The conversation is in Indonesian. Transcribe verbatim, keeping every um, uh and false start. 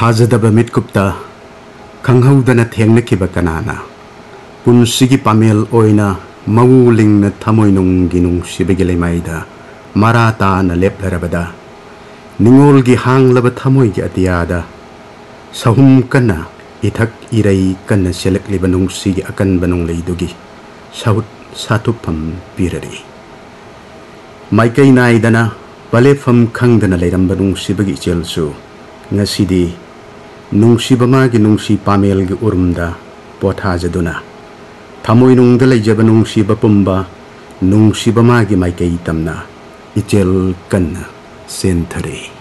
थाजदब मिटकुप्ता खंगहौदना थेंगनखिबा कनाना पुनसिगी पामेल ओइना मवुलिंगना थमोइनुंगी नुंसिबगी लेमाइदा माराताना लेपलरबदा निंगोलगी हांगलबा थमोइगी अतियादा सहुम कन्ना इथक इरई कन्ना सेलक्लिबा नुंसिगी अकनबा नुंगलेइदुगी साहुत साथुफम पिररी माइकई नाइदना पलेफम खंगदना लेरंबा नुंसिबगी इचेलसु ngasidi nungsiba magi nungsi pamelgi urumda pothajaduna thamoi nungda leijaba nungsiba pumba nungsiba magi maikei tamna ichel kanna senthare